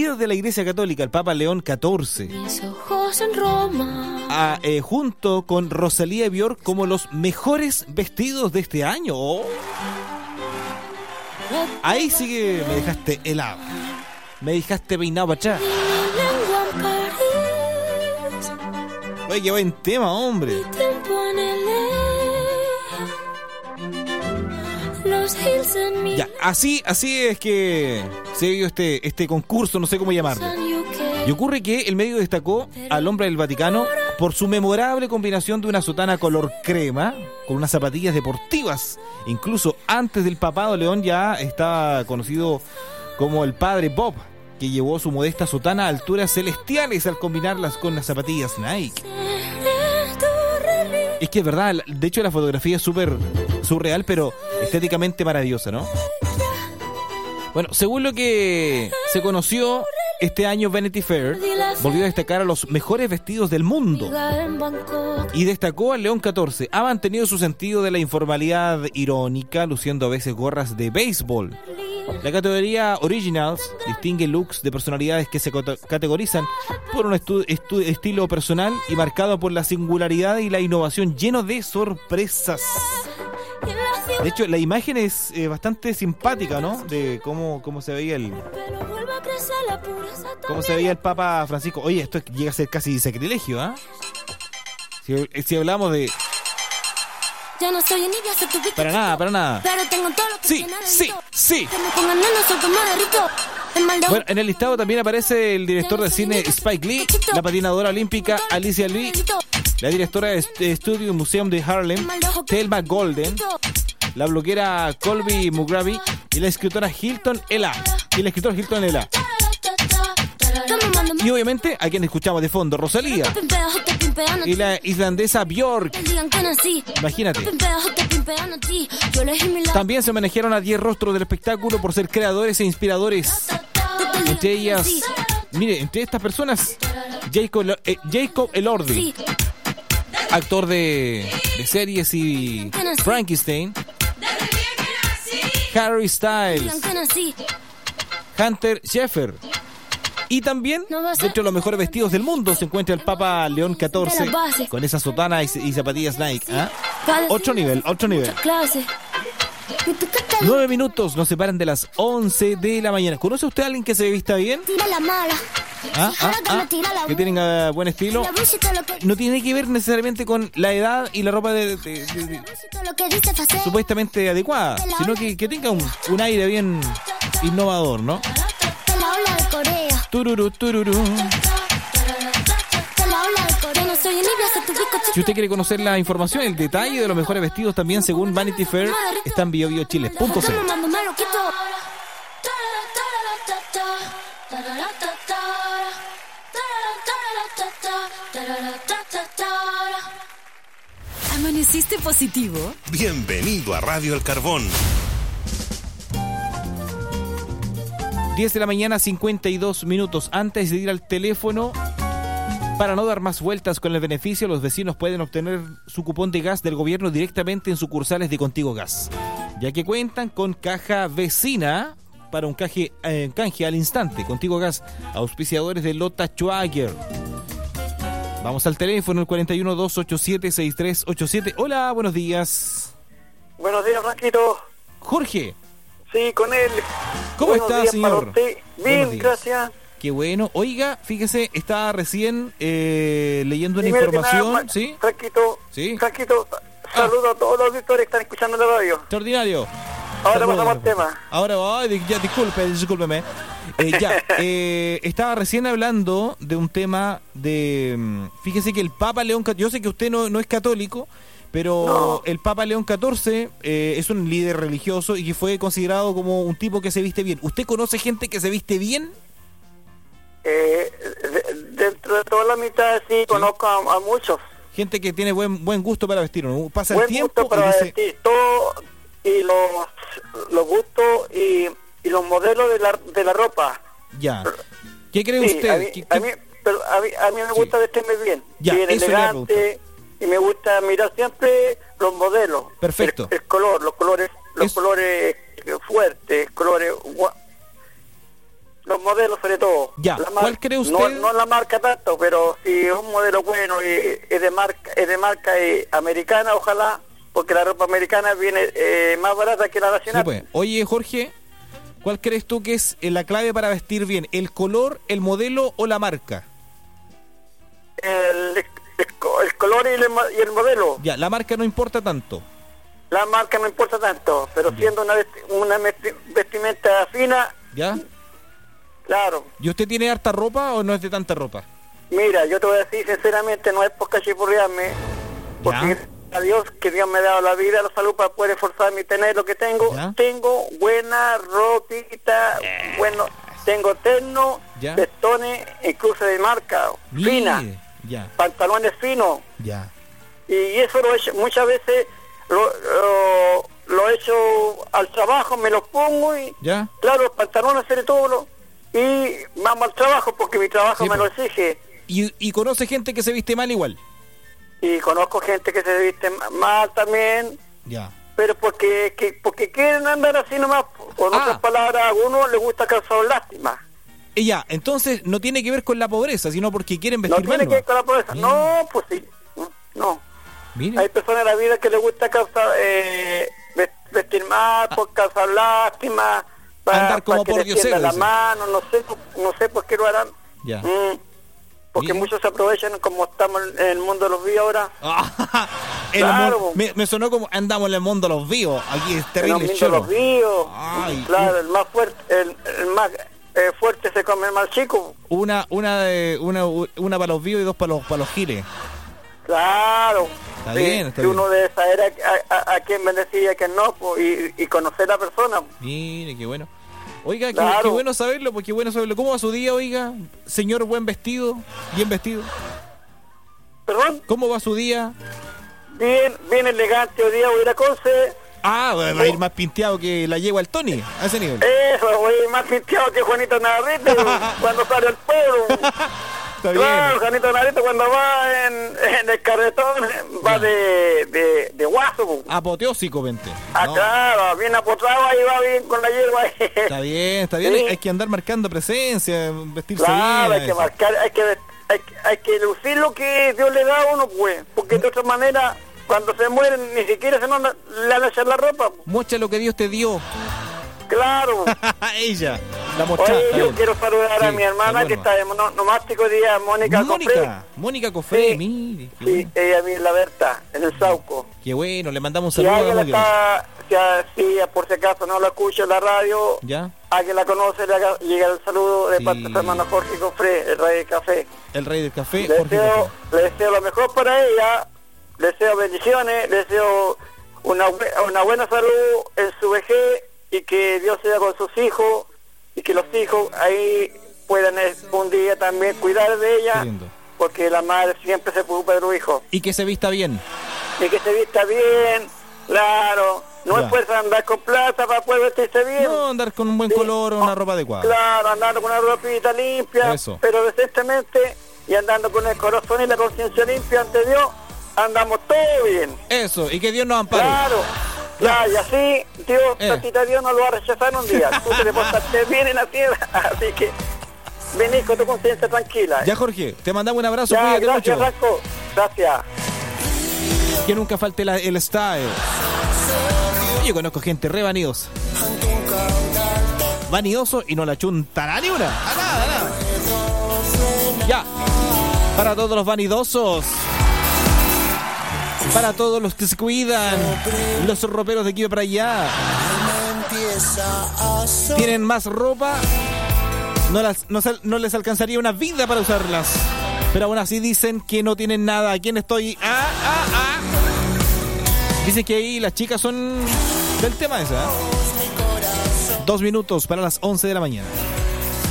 líder de la Iglesia Católica, el Papa León XIV, Mis ojos en Roma. junto con Rosalía y Björk, como los mejores vestidos de este año. Oh. Ahí sí que me dejaste helado. Me dejaste peinado para atrás. Oye, qué buen tema, hombre. Ya, así es que se dio este concurso, no sé cómo llamarlo. Y ocurre que el medio destacó al hombre del Vaticano por su memorable combinación de una sotana color crema con unas zapatillas deportivas. Incluso antes del papado, León ya estaba conocido como el padre Bob, que llevó su modesta sotana a alturas celestiales al combinarlas con las zapatillas Nike. Es que es verdad, de hecho la fotografía es súper surreal, pero estéticamente maravillosa, ¿no? Bueno, según lo que se conoció, este año Vanity Fair volvió a destacar a los mejores vestidos del mundo y destacó al León XIV. Ha mantenido su sentido de la informalidad irónica, luciendo a veces gorras de béisbol. La categoría Originals distingue looks de personalidades que se categorizan por un estilo personal y marcado por la singularidad y la innovación, lleno de sorpresas. De hecho, la imagen es bastante simpática, ¿no? De cómo se veía cómo se veía el Papa Francisco. Oye, esto llega a ser casi sacrilegio, ¿ah? Si hablamos de... Ya no soy envidia, se tu Para nada. Pero tengo todo lo que Sí. Que me pongan nena, soy como derrito. Bueno, en el listado también aparece el director de cine Spike Lee, la patinadora olímpica Alicia Lee, la directora de Studio Museum de Harlem, Thelma Golden, la bloguera Colby Mugravi y la escritora Hilton Ella. Y obviamente a quien escuchamos de fondo, Rosalía y la islandesa Björk. Imagínate. También se homenajearon a 10 rostros del espectáculo por ser creadores e inspiradores. Entre ellas, entre estas personas, Jacob Elordi, actor de series y Frankenstein, Harry Styles, Hunter Schafer. Y también, dentro de los mejores vestidos del mundo, se encuentra el Papa León XIV con esa sotana y zapatillas Nike. ¿Ah? Otro nivel. 9 minutos nos separan de las 11 de la mañana. ¿Conoce usted a alguien que se vista bien? Que tenga buen estilo. No tiene que ver necesariamente con la edad y la ropa supuestamente adecuada, sino que tenga un aire bien innovador, ¿no? Tururú. Si usted quiere conocer la información, el detalle de los mejores vestidos también, según Vanity Fair, está en biobiochile.cl. ¿Amaneciste positivo? Bienvenido a Radio El Carbón. 10 de la mañana, 52 minutos. Antes de ir al teléfono, para no dar más vueltas con el beneficio, los vecinos pueden obtener su cupón de gas del gobierno directamente en sucursales de Contigo Gas, ya que cuentan con caja vecina para un canje al instante. Contigo Gas, auspiciadores de Lota Schwager. Vamos al teléfono, el 41-287-6387. Hola, buenos días. Buenos días, Franquito. Jorge. Sí, con él. ¿Cómo está, señor? Bien, gracias. Qué bueno. Oiga, fíjese, estaba recién leyendo una información. Nada, ¿Sí? Franquito, saludo a todos los auditores que están escuchando la radio. Extraordinario. Ahora pasamos al tema. Ahora, ya, discúlpeme. Estaba recién hablando de un tema de... Fíjese que el Papa León... Yo sé que usted no es católico, pero no. El Papa León XIV es un líder religioso y que fue considerado como un tipo que se viste bien. ¿Usted conoce gente que se viste bien? Dentro de toda la mitad sí conozco a muchos. Gente que tiene buen gusto para vestir, ¿no? Pasa buen el tiempo gusto para vestir, todo, y los gustos y los modelos de la ropa. Ya. ¿Qué cree usted? A mí me gusta vestirme bien, ya, bien elegante, y me gusta mirar siempre los modelos. Perfecto. El color, los colores fuertes, colores los modelos sobre todo. Ya, ¿cuál cree usted? No la marca tanto, pero si es un modelo bueno y es de marca americana, ojalá, porque la ropa americana viene más barata que la nacional. Sí, pues. Oye, Jorge, ¿cuál crees tú que es la clave para vestir bien? ¿El color, el modelo o la marca? El color y el modelo. Ya, la marca no importa tanto. La marca no importa tanto, pero siendo una vestimenta fina... ¿Ya? Claro. ¿Y usted tiene harta ropa o no es de tanta ropa? Mira, yo te voy a decir sinceramente, no es por cachipurriarme, porque a Dios, que Dios me ha dado la vida, la salud para poder esforzarme y tener lo que tengo. ¿Ya? Tengo buena ropita, bueno, tengo terno, ¿Ya? vestones, incluso de marca, fina, ya. pantalones finos. Ya. Y eso lo he hecho, muchas veces lo he hecho al trabajo, me los pongo y, ¿Ya? claro, los pantalones sobre todo, y vamos al trabajo porque mi trabajo Sí, me lo pues. exige. ¿Y conoce gente que se viste mal igual? Y conozco gente que se viste mal también, Ya. pero porque quieren andar así nomás. Con otras palabras, a algunos les gusta causar lástima. Y ya, entonces no tiene que ver con la pobreza, sino porque quieren vestir No mal. tiene que ver con la pobreza. Bien. No, pues sí. No. Mire. Hay personas en la vida que les gusta causar, vestir mal, por causar lástima. Andar como para por que les tiendan la diosero, mano, no sé por qué lo harán. Ya. Porque Bien. muchos se aprovechan, como estamos en el mundo de los vivos ahora. Claro. Me sonó como andamos en el mundo de los vivos. Aquí es En terrible el mundo de choro. los vivos. Ay, Claro, el más fuerte, el más fuerte se come el más chico. Una para los vivos y dos para los giles. Claro. Está Sí, bien, está si uno bien. debe saber a quién bendecía y a quién no, pues, y conocer a la persona. Mire, qué bueno. Oiga, Claro. qué bueno saberlo, porque qué bueno saberlo. ¿Cómo va su día, oiga? Señor buen vestido, bien vestido. ¿Perdón? ¿Cómo va su día? Bien elegante. Hoy día voy a ir a Conce. Va a ir más pinteado que la yegua al Tony, a ese nivel. Eso, voy a ir más pinteado que Juanito Navarrete cuando sale al pueblo. Está bien. Claro, Juanito Navarrete cuando va en el carretón va de guaso. Po. Apoteósico, vente. No, Claro, bien apotrado, ahí va bien con la yegua. está bien. Sí. Hay que andar marcando presencia, vestirse Claro, bien. hay que marcar, hay que lucir lo que Dios le da a uno, pues, porque de otra manera, cuando se mueren, ni siquiera se nos le van a echar la ropa. Muestra lo que Dios te dio. Claro. Ella, la mostrá. Oye, está yo bien. quiero saludar a Sí, mi hermana que está de nomástico hoy día, Mónica Cofré. Mónica Cofré, Sí. mire. Qué Sí, bueno. ella vive en La Berta, en el Sauco. Qué bueno, le mandamos un Si saludo a alguien Mónica. está, si por si acaso no la escucha en la radio, ¿Ya? alguien la conoce, llega el saludo de Sí. parte de su hermano Jorge Cofré, el rey del café. El rey del café, Le Jorge deseo, Cofré. le deseo lo mejor para ella, le deseo bendiciones, le deseo una buena salud en su vejez y que Dios sea con sus hijos y que los hijos ahí puedan un día también cuidar de Qué ella, lindo. porque la madre siempre se preocupa de los hijos. Y que se vista bien. Y que se vista bien, claro, no Ya. es fuerza andar con plata para poder vestirse bien. No, andar con un buen Sí. color o una ropa adecuada. Claro, andando con una ropita limpia, Eso. pero decentemente, y andando con el corazón y la conciencia limpia ante Dios, andamos todo bien. Eso, y que Dios nos ampare. Claro, ya, y así Dios, Tatita Dios no lo va a rechazar un día. Tú te portaste bien en la tierra, así que venís con tu conciencia tranquila. Ya, Jorge, te mandamos un abrazo, Ya, cuídate gracias, mucho. Rasco. Gracias. Que nunca falte el style. Yo conozco gente re vanidosa. Vanidoso y no la chuntan a ni una. A nada. Ya. Para todos los vanidosos. Para todos los que se cuidan. Los roperos de aquí para allá. Tienen más ropa. No les alcanzaría una vida para usarlas. Pero aún así dicen que no tienen nada. ¿A quién estoy? Dicen que ahí las chicas son del tema ese, ¿eh? 2 minutos para las 11 de la mañana.